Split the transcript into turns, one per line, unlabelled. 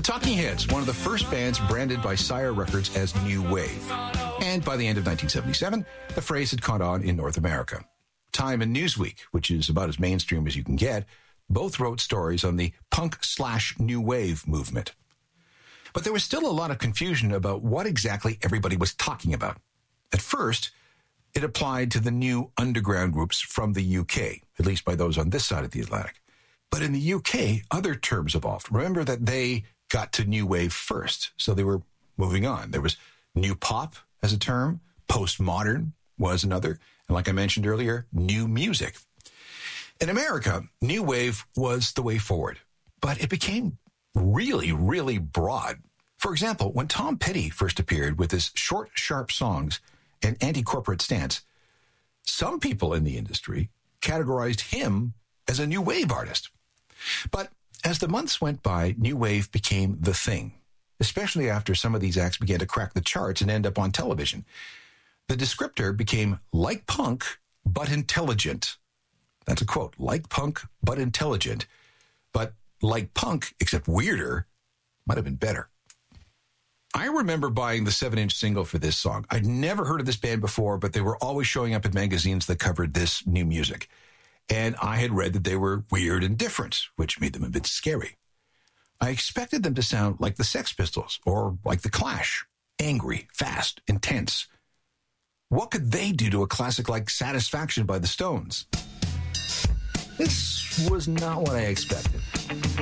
Talking Heads, one of the first bands branded by Sire Records as New Wave. And by the end of 1977, the phrase had caught on in North America. Time and Newsweek, which is about as mainstream as you can get, both wrote stories on the punk/new wave movement. But there was still a lot of confusion about what exactly everybody was talking about. At first, it applied to the new underground groups from the UK, at least by those on this side of the Atlantic. But in the UK, other terms evolved. Remember that they got to new wave first, so they were moving on. There was new pop as a term, postmodern was another, and like I mentioned earlier, new music. In America, new wave was the way forward, but it became really, really broad. For example, when Tom Petty first appeared with his short, sharp songs and anti-corporate stance, some people in the industry categorized him as a new wave artist. But as the months went by, new wave became the thing, especially after some of these acts began to crack the charts and end up on television. The descriptor became like punk, but intelligent. That's a quote, like punk, but intelligent. But like punk, except weirder, might have been better. I remember buying the 7-inch single for this song. I'd never heard of this band before, but they were always showing up in magazines that covered this new music. And I had read that they were weird and different, which made them a bit scary. I expected them to sound like the Sex Pistols or like the Clash, angry, fast, intense. What could they do to a classic like Satisfaction by the Stones? This was not what I expected.